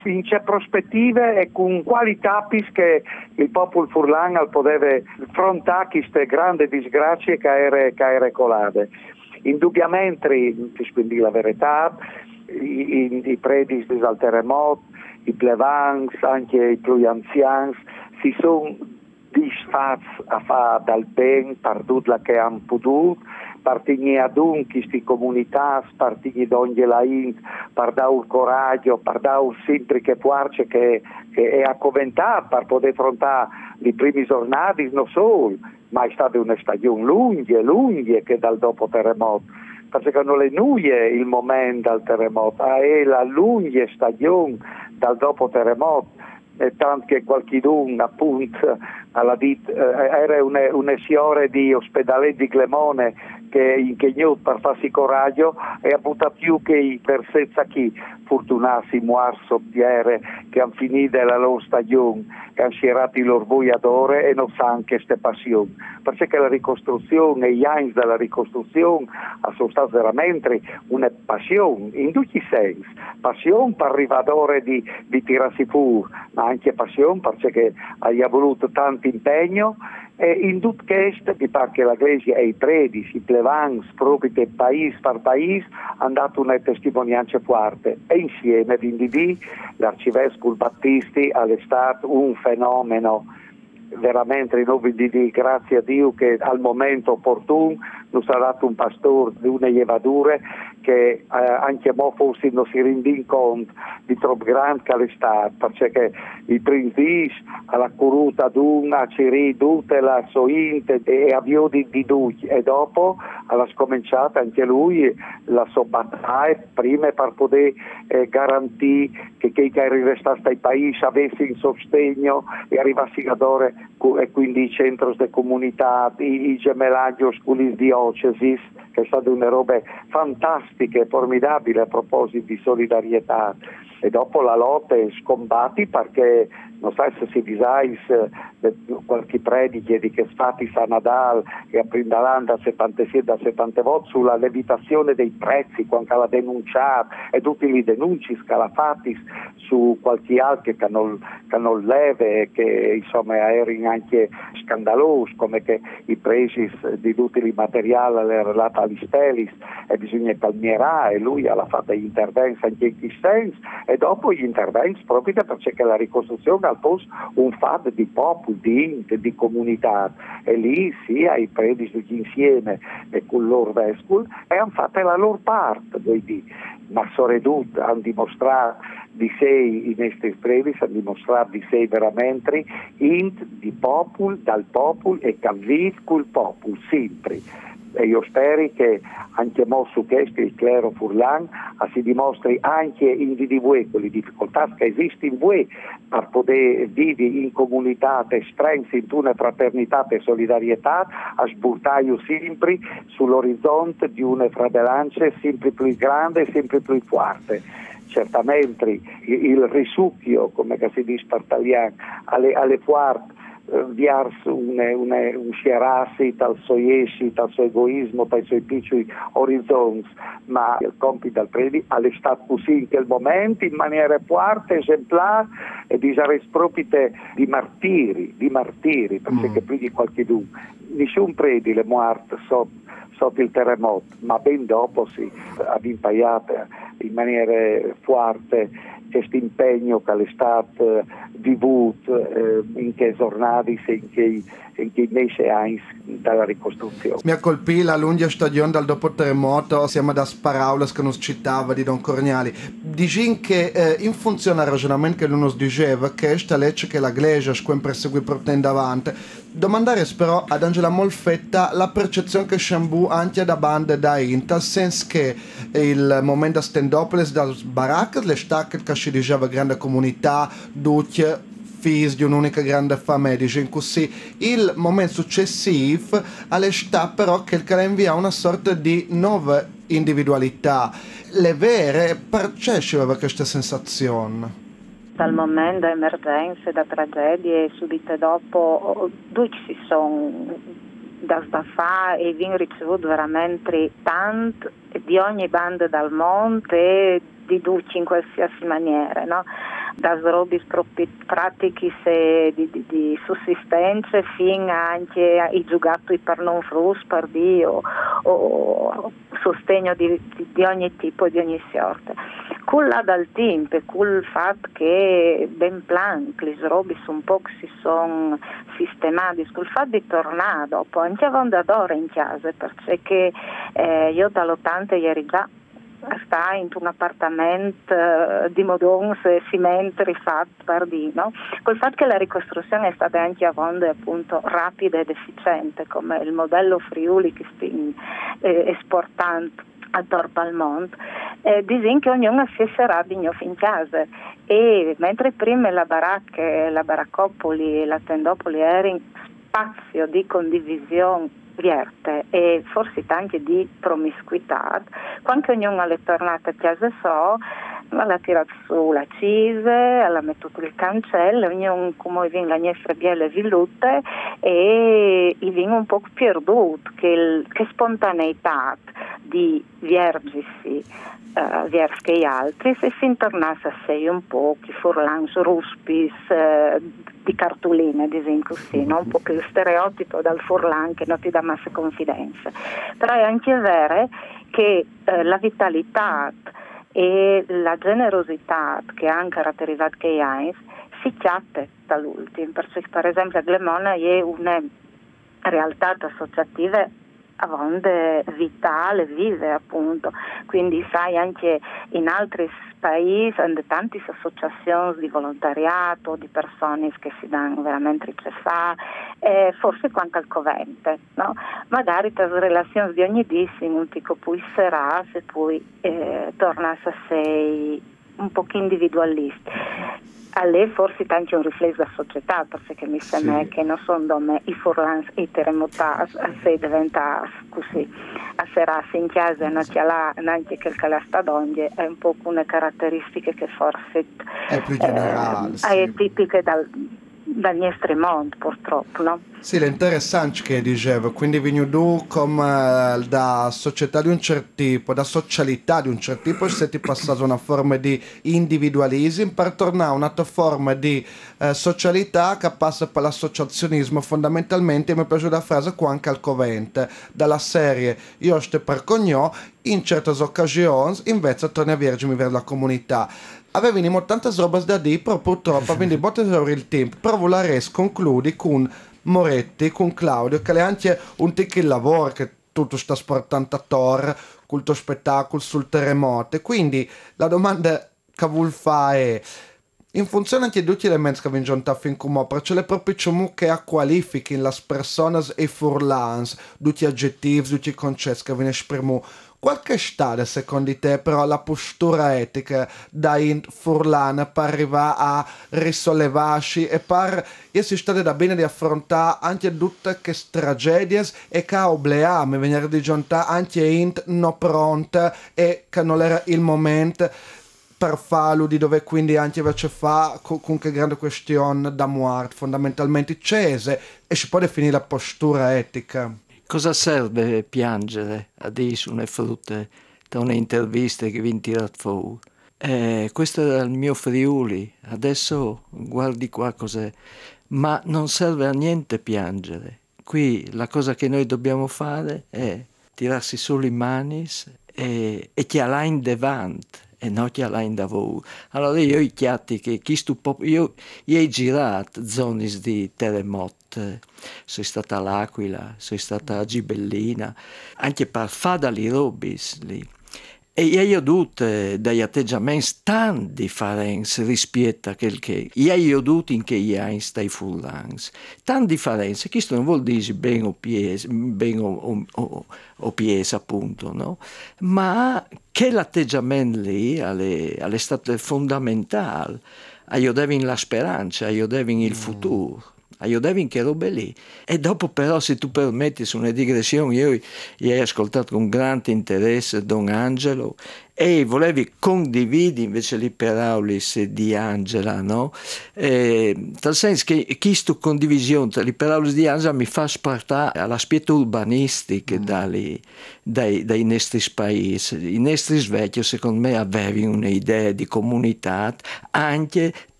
In c'è prospettive e con quali capis che il popolo furlan poteva affrontare queste grandi disgrazie che era colade. Indubbiamente, quindi la verità, i predis del terremoto, i plevans, anche i più anziani, si sono disfatti a fare dal bene per tutto la che hanno potuto, partigli ad un queste comunità, partigli d'ogni la int, per dare il coraggio, per dare sempre che puarce che è accoventato per poter affrontare i primi giornati, non solo, ma è stata una stagione lunga che dal dopo terremoto, perché non le nuie il momento del terremoto, è la lunga stagione dal dopo terremoto, e tanto che qualcuno appunto alla era una signora di ospedale di Clemone che ingegnato per farsi coraggio e ha buttato più che per senza chi fortunarsi muar sottiere che hanno finito la loro stagione, che hanno scierato i loro voiadore e non sanno che queste passioni, perché la ricostruzione, gli anni della ricostruzione sono stati veramente una passione in tutti i sensi, passione per arrivare di tirarsi fuori, ma anche passione perché ha voluto tanto impegno. E in tutto questo, mi pare che la Chiesa e i preti, i plevans, proprio paese per paese, hanno dato una testimonianza forte. E insieme, quindi, l'arcivescovo Battisti è stato un fenomeno veramente grazie a Dio che al momento opportuno nos ha dato un pastore di una levadura che anche mo forse non si rende conto di troppo grande che è stato, perché il principis alla curuta d'una ci riduce la sointe e avviò di duci e dopo ha scominciato anche lui la sua battaglia prima per poter garantire che chi era restato ai paesi avesse in sostegno e arrivasse a dore e quindi i centri di comunità, i gemellaggi con le diocesi, che è stata una roba fantastica e formidabile a proposito di solidarietà. E dopo la lotta è scombatti perché non so se si disais qualche prediche di che stati San Nadal e a Prindalanda 77 da 70 volte sulla levitazione dei prezzi quando l'ha denunciato e tutti i denunci scalafati su qualche altro che non leve che insomma erano anche scandalosi come che i prezzi di tutti i materiali relati agli stelis e bisogna calmierare e lui ha fatto gli interventi anche in questo senso e dopo gli interventi proprio perché la ricostruzione al posto un fatto di popolo, di comunità e lì sia i preti tutti insieme e con loro vescovi e hanno fatto la loro parte ma soprattutto hanno dimostrato di sé i nostri preti hanno dimostrato di sé veramente di popolo, dal popolo e che vive col popolo sempre. E io spero che anche mo su questo il clero furlan si dimostri anche in voi con le difficoltà che esistono in voi per poter vivere in comunità e strenzi in una fraternità e solidarietà a sburtaio sempre sull'orizzonte di una fratellanza sempre più grande e sempre più forte. Certamente il risucchio, come si dice per italiano, alle forti viarsi un scerarsi dal suo esci, dal suo egoismo, dai suoi piccoli orizzonti, ma il compito del predi è stato così in quel momento in maniera forte, esemplare e disarres proprio di martiri, perché più di qualcuno. Nessun predi le morte sotto il terremoto, ma ben dopo ha impaiato in maniera forte questo impegno che è stato vivuto in che giornate in che mesi anni dalla ricostruzione. Mi ha colpito la lunga stagione dal dopo terremoto, siamo da parole che non citava di Don Corniali. Dici che in funzione al ragionamento che lui nos diceva, che questa legge che la Chiesa sempre segue portando avanti, domandare però ad Angela Molfetta la percezione che Sciambù anche da bande da in tal senso che il momento a Stendopolis dal baracca le stacche che si diceva grande comunità duce figli di un'unica grande famiglia in così il momento successivo all'età però che il calendario ha una sorta di nuova individualità le vere percepiscono questa sensazione dal momento da emergenze, da tragedie subite dopo, tutti si sono da fare e viene ricevuto veramente tanto di ogni banda dal mondo e di tutti in qualsiasi maniera, no? das robis proprio pratiche di sussistenza fino anche ai giocattoli per non frus, per Dio, o sostegno di ogni tipo, di ogni sorta. Con la dal tempo e col fatto che ben plan, che le robe un po' si sono sistemati, col fatto di tornare dopo, anche avondadore in casa, perché io dall'80 ieri già sta in un appartamento di modons e cimento rifatto per di, no? Col fatto che la ricostruzione è stata anche a volte appunto rapida ed efficiente, come il modello Friuli che sta esportando a Torpalmont, dicono che ognuno si sarà di nuovo in casa, e mentre prima la baraccopoli e la tendopoli erano spazio di condivisione vierte e forse anche di promiscuità, quando ognuno è tornato a casa l'ha tirato su la cise, l'ha messo il cancello, ognuno come viene la nostra biele villute e viene un po' perduto che spontaneità di viergisi vers che gli altri, se si intornasse a sé un po' che furlans ruspis di cartoline, ad esempio, così, no? Un po' che il stereotipo dal furlan che non ti dà massa confidenza. Però è anche vero che la vitalità e la generosità che hanno caratterizzato che hai si chiatte dall'ultimo, perché per esempio a Glemona è una realtà associativa a volte vitale, vive appunto, quindi sai anche in altri paesi hanno tante associazioni di volontariato, di persone che si danno veramente ricevere, forse quanto al covente, no? Magari per relazioni di ogni dì non ti poi sarà se poi tornasse a sei un po' individualisti. A lei forse anche un riflesso della società, perché mi sembra che non sono come i furlans e i terremotati a se diventa così a serarsi in chiesa e non c'è là neanche che la stadonge, è un po' una caratteristica che forse è più generale, è tipica dal nostro mondo purtroppo, no? Sì, è interessante che diceva, quindi venuto come da società di un certo tipo, da socialità di un certo tipo, si è passata una forma di individualismo per tornare a un'altra forma di socialità che passa per l'associazionismo fondamentalmente, mi è piaciuta la frase qua anche al covente, dalla serie io ste per cognò, in certe occasioni invece torna a vergine per la comunità. Avevamo tante robe da dire, però purtroppo quindi botte il tempo, però volare concludi con Moretti, con Claudio, che è anche un tic il lavoro che tutto sta sportando a Tor, col tuo spettacolo sul terremoto. E quindi la domanda che vuol fare è, in funzione anche di tutti gli elementi che vengono giunti fin come, perché le proprie ciò che qualifichi le persone e furlans, tutti gli aggettivi, tutti i concetti che vengono esprimono. Qualche stade, secondo te, però, la postura etica da in furlana per arrivare a risollevarsi e per essere state da bene di affrontare anche tutte queste tragedie e che obbligami venire di giunta anche in no pronta e che non era il momento per farlo, di dove quindi anche invece fa con che grande questione da morte fondamentalmente cese e si può definire la postura etica. Cosa serve piangere? Adesso ne frutte da un'intervista che vi ho tirato fuori. Questo era il mio Friuli, adesso guardi qua cos'è. Ma non serve a niente piangere. Qui la cosa che noi dobbiamo fare è tirarsi sulle mani e chiarare in davanti e non chiarare in davvero. Allora io ho chiatti che io ho girato zone di terremoto. Sono stata all'Aquila, sono stata a Gibellina, anche per fare delle robis lì. E io ho avuto degli atteggiamenti tan differenti rispetto a quel che io ho avuto in che io stai furlans. Tan differenze, questo non vuol dire ben o pies appunto, no? Ma che l'atteggiamento lì è stato fondamentale. Io devo la speranza, io devo il futuro. io devi che robe lì. E dopo però, se tu permetti, su una digressione, io ho ascoltato con grande interesse Don Angelo e volevi condividere invece le parole di Angela, no? Nel senso che questa condivisione tra le parole di Angela mi fa spartare all'aspetto urbanistico dai nostri paesi. I nostri svecchi, secondo me, avevano un'idea di comunità anche